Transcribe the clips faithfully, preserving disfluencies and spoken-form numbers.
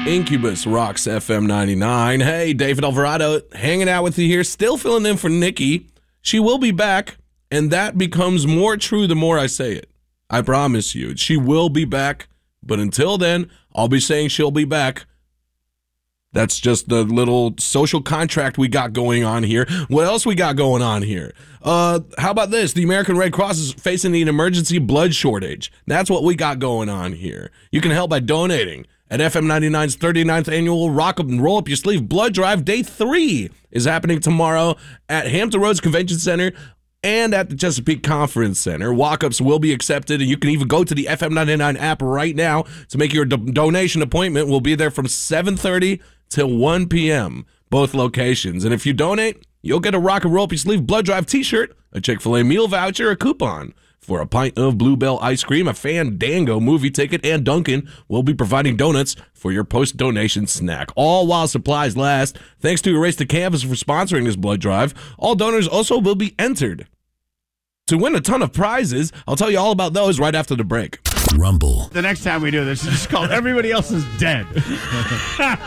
Incubus rocks F M ninety-nine. Hey, David Alvarado hanging out with you here, still filling in for Nikki. She will be back, and that becomes more true the more I say it. I promise you. She will be back, but until then, I'll be saying she'll be back. That's just the little social contract we got going on here. What else we got going on here? Uh, how about this? The American Red Cross is facing an emergency blood shortage. That's what we got going on here. You can help by donating. At F M ninety-nine's thirty-ninth annual Rock Up and Roll Up Your Sleeve Blood Drive, Day three is happening tomorrow at Hampton Roads Convention Center and at the Chesapeake Conference Center. Walk-ups will be accepted, and you can even go to the F M ninety-nine app right now to make your do- donation appointment. We'll be there from seven thirty till one p.m., both locations. And if you donate, you'll get a Rock and Roll Up Your Sleeve Blood Drive t-shirt, a Chick-fil-A meal voucher, a coupon for a pint of Bluebell ice cream, a Fandango movie ticket, and Dunkin' will be providing donuts for your post-donation snack, all while supplies last. Thanks to Erase the Canvas for sponsoring this blood drive. All donors also will be entered to win a ton of prizes. I'll tell you all about those right after the break. Rumble. The next time we do this, it's called Everybody Else is Dead. We're going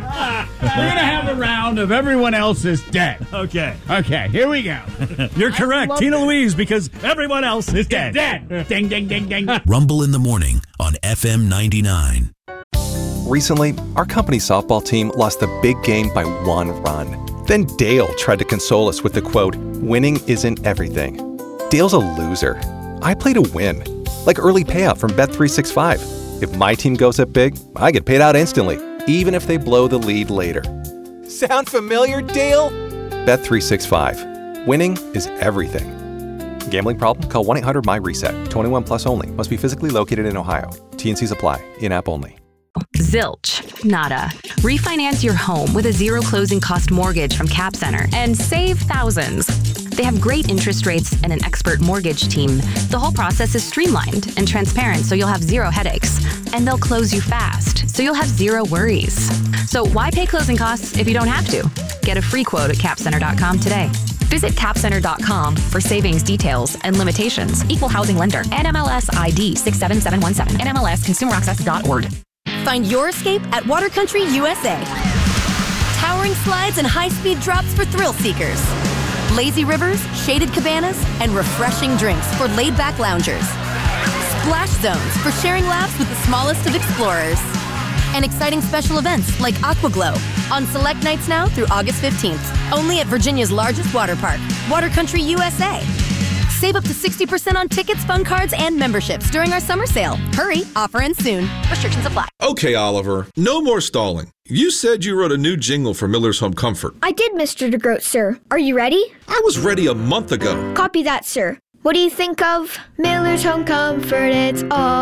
to have a round of Everyone Else is Dead. Okay. Okay, here we go. You're correct, Tina Louise, because everyone else is dead. Dead. Ding, ding, ding, ding. Rumble in the morning on F M ninety-nine. Recently, our company softball team lost a big game by one run. Then Dale tried to console us with the quote, "Winning isn't everything." Dale's a loser. I play to win. Like early payout from Bet three sixty-five. If my team goes up big, I get paid out instantly, even if they blow the lead later. Sound familiar, Dale? Bet three sixty-five. Winning is everything. Gambling problem? Call one eight hundred M Y reset. twenty-one plus only. Must be physically located in Ohio. T N Cs apply. In-app only. Zilch. Nada. Refinance your home with a zero closing cost mortgage from Cap Center and save thousands. They have great interest rates and an expert mortgage team. The whole process is streamlined and transparent, so you'll have zero headaches. And they'll close you fast, so you'll have zero worries. So why pay closing costs if you don't have to? Get a free quote at cap center dot com today. Visit cap center dot com for savings details and limitations. Equal housing lender. N M L S I D six seven seven one seven. N M L S consumer access dot org. Find your escape at Water Country U S A. Towering slides and high-speed drops for thrill seekers. Lazy rivers, shaded cabanas, and refreshing drinks for laid-back loungers. Splash zones for sharing laughs with the smallest of explorers. And exciting special events like Aquaglow on select nights now through August fifteenth. Only at Virginia's largest water park, Water Country U S A. Save up to sixty percent on tickets, fun cards, and memberships during our summer sale. Hurry, offer ends soon. Restrictions apply. Okay, Oliver, no more stalling. You said you wrote a new jingle for Miller's Home Comfort. I did, Mister DeGroat, sir. Are you ready? I was ready a month ago. Copy that, sir. What do you think of Miller's Home Comfort? It's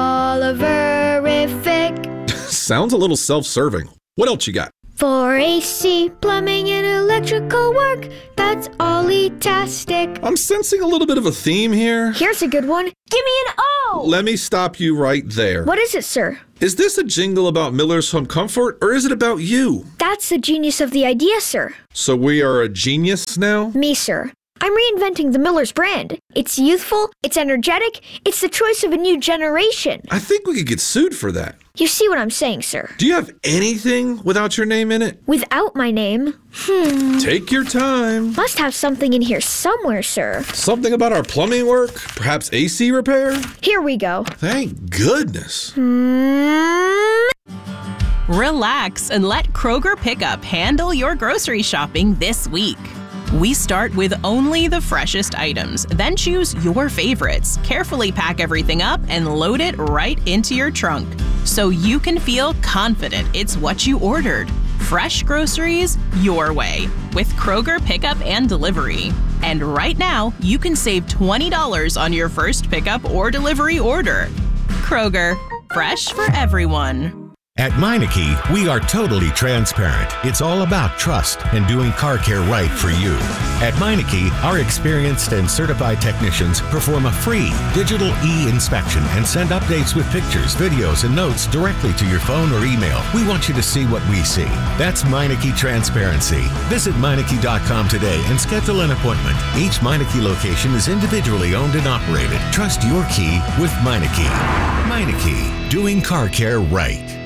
Oliverific. Sounds a little self-serving. What else you got? For A C, plumbing, and electrical work, that's Ollie-tastic. I'm sensing a little bit of a theme here. Here's a good one. Give me an O! Let me stop you right there. What is it, sir? Is this a jingle about Miller's Home Comfort, or is it about you? That's the genius of the idea, sir. So we are a genius now? Me, sir. I'm reinventing the Miller's brand. It's youthful, it's energetic, it's the choice of a new generation. I think we could get sued for that. You see what I'm saying, sir? Do you have anything without your name in it? Without my name? Hmm. Take your time. Must have something in here somewhere, sir. Something about our plumbing work? Perhaps A C repair? Here we go. Thank goodness. Hmm. Relax and let Kroger Pickup handle your grocery shopping this week. We start with only the freshest items, then choose your favorites, carefully pack everything up, and load it right into your trunk, so you can feel confident it's what you ordered. Fresh groceries your way with Kroger Pickup and Delivery. And right now, you can save twenty dollars on your first pickup or delivery order. Kroger, fresh for everyone. At Meineke, we are totally transparent. It's all about trust and doing car care right for you. At Meineke, our experienced and certified technicians perform a free digital e-inspection and send updates with pictures, videos, and notes directly to your phone or email. We want you to see what we see. That's Meineke Transparency. Visit Meineke dot com today and schedule an appointment. Each Meineke location is individually owned and operated. Trust your key with Meineke. Meineke, doing car care right.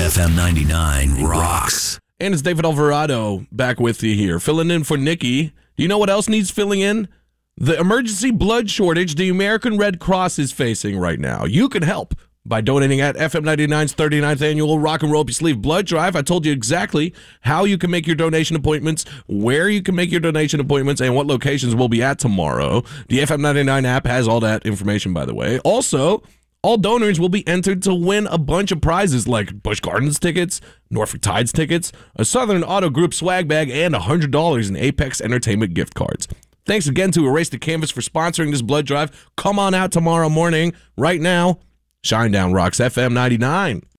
F M ninety-nine rocks. And it's David Alvarado back with you here, filling in for Nikki. Do you know what else needs filling in? The emergency blood shortage the American Red Cross is facing right now. You can help by donating at F M ninety-nine's thirty-ninth annual Rock and Roll Up Your Sleeve blood drive. I told you exactly how you can make your donation appointments, where you can make your donation appointments, and what locations we'll be at tomorrow. The F M ninety-nine app has all that information, by the way. Also, all donors will be entered to win a bunch of prizes like Busch Gardens tickets, Norfolk Tides tickets, a Southern Auto Group swag bag, and one hundred dollars in Apex Entertainment gift cards. Thanks again to Erase the Canvas for sponsoring this blood drive. Come on out tomorrow morning. Right now, Shinedown rocks F M ninety-nine.